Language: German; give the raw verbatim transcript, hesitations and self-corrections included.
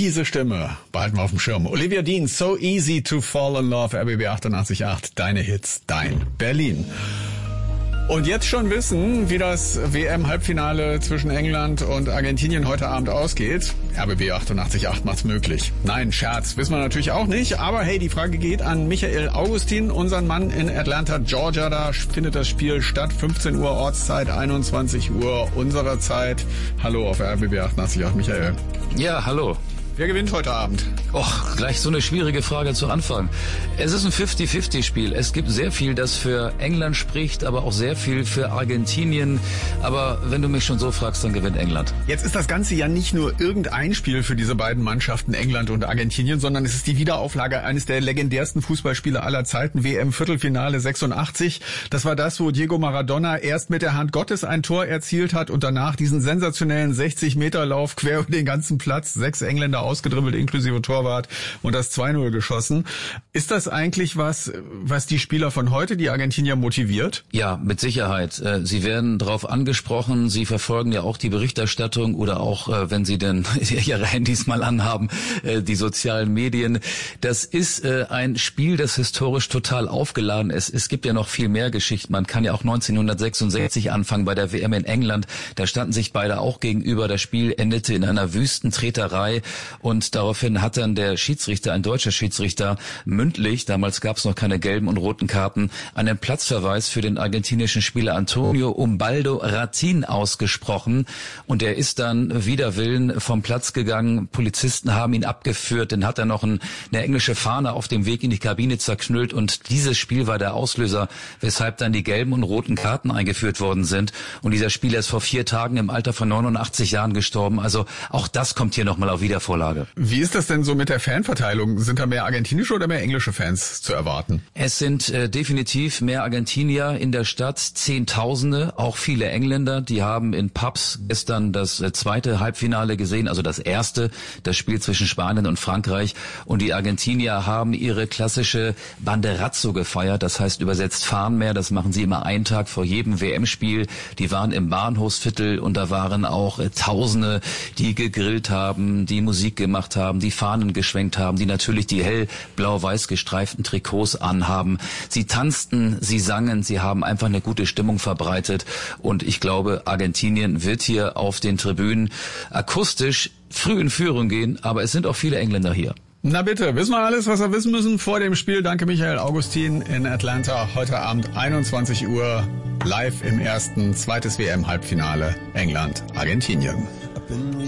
Diese Stimme behalten wir auf dem Schirm. Olivia Dean, So Easy to Fall in Love, R B B achtundachtzig Komma acht, deine Hits, dein Berlin. Und jetzt schon wissen, wie das W M-Halbfinale zwischen England und Argentinien heute Abend ausgeht. R B B achtundachtzig Komma acht macht's möglich. Nein, Scherz, wissen wir natürlich auch nicht. Aber hey, die Frage geht an Michael Augustin, unseren Mann in Atlanta, Georgia. Da findet das Spiel statt. fünfzehn Uhr Ortszeit, einundzwanzig Uhr unserer Zeit. Hallo auf R B B achtundachtzig Komma acht, Michael. Ja, hallo. Wer gewinnt heute Abend? Och, gleich so eine schwierige Frage zu Anfang. Es ist ein fünfzig fünfzig Spiel. Es gibt sehr viel, das für England spricht, aber auch sehr viel für Argentinien. Aber wenn du mich schon so fragst, dann gewinnt England. Jetzt ist das Ganze ja nicht nur irgendein Spiel für diese beiden Mannschaften, England und Argentinien, sondern es ist die Wiederauflage eines der legendärsten Fußballspiele aller Zeiten, W M-Viertelfinale sechsundachtzig. Das war das, wo Diego Maradona erst mit der Hand Gottes ein Tor erzielt hat und danach diesen sensationellen sechzig Meter Lauf quer über den ganzen Platz, sechs Engländer ausgedribbelt, inklusive Torwart, und das zwei null geschossen. Ist das eigentlich was, was die Spieler von heute, die Argentinier, motiviert? Ja, mit Sicherheit. Sie werden darauf angesprochen. Sie verfolgen ja auch die Berichterstattung oder auch, wenn sie denn ihre Handys mal anhaben, die sozialen Medien. Das ist ein Spiel, das historisch total aufgeladen ist. Es gibt ja noch viel mehr Geschichten. Man kann ja auch neunzehnhundertsechsundsechzig anfangen bei der W M in England. Da standen sich beide auch gegenüber. Das Spiel endete in einer Wüstentreterei. Und daraufhin hat dann der Schiedsrichter, ein deutscher Schiedsrichter, mündlich, damals gab es noch keine gelben und roten Karten, einen Platzverweis für den argentinischen Spieler Antonio Umbaldo Ratin ausgesprochen. Und er ist dann wider Willen vom Platz gegangen. Polizisten haben ihn abgeführt. Dann hat er noch ein, eine englische Fahne auf dem Weg in die Kabine zerknüllt. Und dieses Spiel war der Auslöser, weshalb dann die gelben und roten Karten eingeführt worden sind. Und dieser Spieler ist vor vier Tagen im Alter von neunundachtzig Jahren gestorben. Also auch das kommt hier nochmal auf Wiedervorlage. Wie ist das denn so mit der Fanverteilung? Sind da mehr argentinische oder mehr englische Fans zu erwarten? Es sind äh, definitiv mehr Argentinier in der Stadt, Zehntausende, auch viele Engländer. Die haben in Pubs gestern das äh, zweite Halbfinale gesehen, also das erste, das Spiel zwischen Spanien und Frankreich. Und die Argentinier haben ihre klassische Banderazzo gefeiert, das heißt übersetzt Fahnenmeer. Das machen sie immer einen Tag vor jedem W M-Spiel. Die waren im Bahnhofsviertel und da waren auch äh, Tausende, die gegrillt haben, die Musik gemacht haben, die Fahnen geschwenkt haben, die natürlich die hell-blau-weiß gestreiften Trikots anhaben. Sie tanzten, sie sangen, sie haben einfach eine gute Stimmung verbreitet und ich glaube, Argentinien wird hier auf den Tribünen akustisch früh in Führung gehen, aber es sind auch viele Engländer hier. Na bitte, wissen wir alles, was wir wissen müssen vor dem Spiel. Danke Michael Augustin in Atlanta. Heute Abend einundzwanzig Uhr live im ersten, zweites W M-Halbfinale England, Argentinien.